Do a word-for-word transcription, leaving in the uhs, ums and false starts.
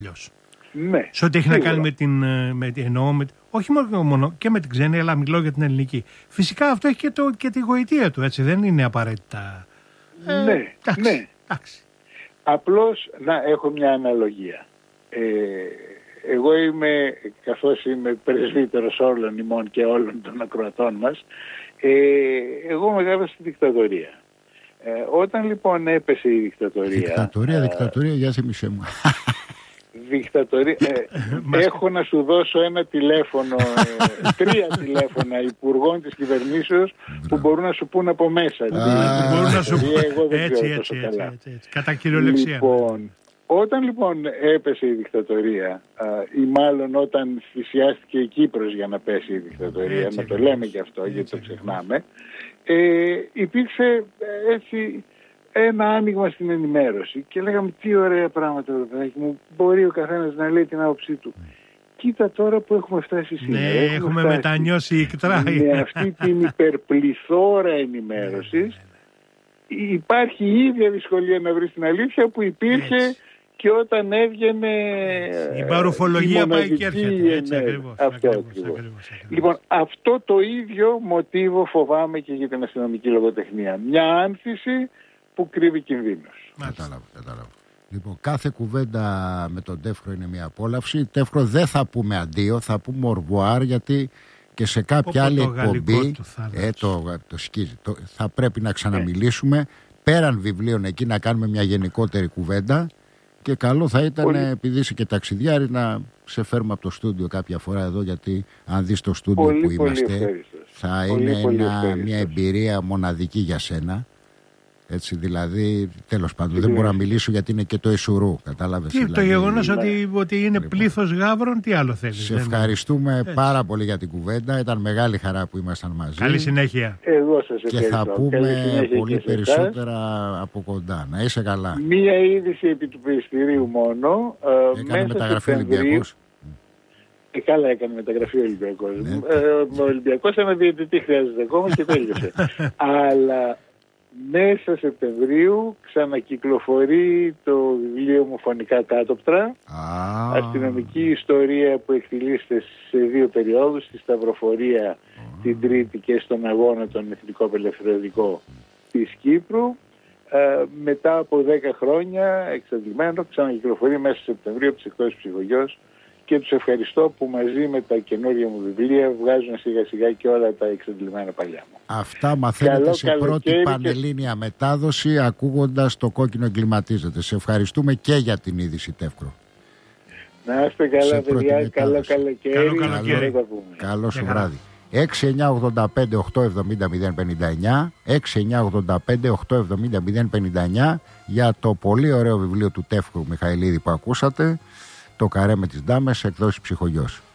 αλλιώς. Ναι. Σε ό,τι έχει σίγουρα. να κάνει με την. Με, εννοώ, με, όχι μόνο, μόνο και με την ξένη, αλλά μιλώ για την ελληνική. Φυσικά αυτό έχει και, το, και τη γοητεία του, έτσι. Δεν είναι απαραίτητα. Ναι, ε, εντάξει, ναι. εντάξει. Απλώς να έχω μια αναλογία. Ε, εγώ είμαι, καθώς είμαι πρεσβύτερος όλων ημών και όλων των ακροατών μας, ε, εγώ μεγάλωσα στη δικτατορία. Ε, όταν λοιπόν έπεσε η δικτατορία... Δικτατορία, δικτατορία, για θυμίσέ μου. Δικτατορία. Ε, έχω να σου δώσω ένα τηλέφωνο, ε, τρία τηλέφωνα υπουργών της κυβερνήσεως που μπορούν να σου πούν από μέσα. Μπορούν να σου πούν. Εγώ δεν Έτσι, ξέρω έτσι, τόσο έτσι, καλά. έτσι, έτσι. Κατά κυριολεξία. Λοιπόν, όταν λοιπόν έπεσε η δικτατορία, α, ή μάλλον όταν θυσιάστηκε η Κύπρος για να πέσει η δικτατορία, Έτσι, να το ακριβώς. λέμε και αυτό Έτσι, γιατί το ακριβώς. ξεχνάμε, ε, υπήρξε ε, έτσι ένα άνοιγμα στην ενημέρωση και λέγαμε τι ωραία πράγματα, παιδάκι μου, μπορεί ο καθένας να λέει την άποψή του. Κοίτα τώρα που έχουμε φτάσει σήμερα. Ναι, έχουμε φτάσει μετανιώσει ικτρά. με αυτή την υπερπληθώρα ενημέρωσης. Υπάρχει η ίδια δυσκολία να βρεις την αλήθεια που υπήρχε Έτσι. και όταν έβγαινε Η παρουφολογία η πάει και μοναδική έρχεται. Έτσι, ενέργεια. ακριβώς, Αυτό ακριβώς, ακριβώς. ακριβώς, ακριβώς. Λοιπόν, αυτό το ίδιο μοτίβο φοβάμαι και για την αστυνομική λογοτεχνία. Μια άνθηση που κρύβει κινδύνους. Κατάλαβα, κατάλαβα. Λοιπόν, κάθε κουβέντα με τον Τεύχρο είναι μια απόλαυση. Τεύχρο, δεν θα πούμε αντίο, θα πούμε ορβουάρ, γιατί και σε κάποια Πω, άλλη το γαλλικό εκπομπή του θα ε, το, το σκίζει, το, θα πρέπει να ξαναμιλήσουμε πέραν βιβλίων εκεί, να κάνουμε μια γενικότερη κουβέντα. Και καλό θα ήταν, Πολύ. επειδή είσαι και ταξιδιάρη, να σε φέρουμε από το στούντιο κάποια φορά εδώ, γιατί αν δεις το στούντιο Πολύ, που πολύ είμαστε, ευχαριστώς. θα Πολύ, είναι πολύ ένα, ευχαριστώς. μια εμπειρία μοναδική για σένα. Έτσι, δηλαδή, τέλος πάντων, δεν Ναι. μπορώ να μιλήσω γιατί είναι και το Εσουρού, κατάλαβες. Τι, το δηλαδή. γεγονός ναι. ότι, ότι είναι Λοιπόν. πλήθος γάβρων, τι άλλο θέλεις. Σε δεν- ευχαριστούμε Έτσι. πάρα πολύ για την κουβέντα. Ήταν μεγάλη χαρά που ήμασταν μαζί. Καλή συνέχεια. Εγώ σας Και ευχαριστώ. θα Καλή πούμε συνέχεια πολύ και σε εσάς. περισσότερα από κοντά. Να είσαι καλά. Μία είδηση επί του πιστηρίου μόνο. Ε, Έκανε μέσα μεταγραφή Σεπτεμβρίου- Ολυμπιακός. Ε, καλά έκανε μεταγραφή ο Ολυμπιακός. Ναι. Ε, ο Ολυμπιακός ένα διαιτητή χρειάζεται ακόμα και τέλειωσε. Αλλά μέσα Σεπτεμβρίου ξανακυκλοφορεί το βιβλίο μου «Φωνικά κάτωπτρα». Α, Αστυνομική ιστορία που εκτελήσεται σε δύο περιόδους, στη Σταυροφορία την Τρίτη και στον αγώνα τον Εθνικό Απελευθερωτικό της Κύπρου. Ε, μετά από δέκα χρόνια εξαντλημένο, ξανακυκλοφορεί μέσα Σεπτεμβρίου από τις εκδόσεις Ψυχογιός και τους ευχαριστώ που μαζί με τα καινούργια μου βιβλία βγάζουν σιγά σιγά και όλα τα εξαντλημένα παλιά μου. αυτά μαθαίνετε Καλό σε καλοκαίρι πρώτη και- πανελλήνια μετάδοση, ακούγοντας το κόκκινο εγκληματίζεται. Σε ευχαριστούμε και για την είδηση, Τεύκρο. Να είστε καλά, Σε πρώτη παιδιά. Καλό μετάδοση. καλοκαίρι. Καλό καλοκαίρι. Θα τα πούμε. Καλό σου Μια χαρά. βράδυ. έξι εννιά ογδόντα πέντε οκτακόσια εβδομήντα μηδέν πενήντα εννιά έξι εννιά ογδόντα πέντε οκτακόσια εβδομήντα μηδέν πενήντα εννιά για το πολύ ωραίο βιβλίο του Τεύχρου Μιχαηλίδη που ακούσατε, το Καρέ με τις Ντάμες, εκδόσεις Ψυχογιός.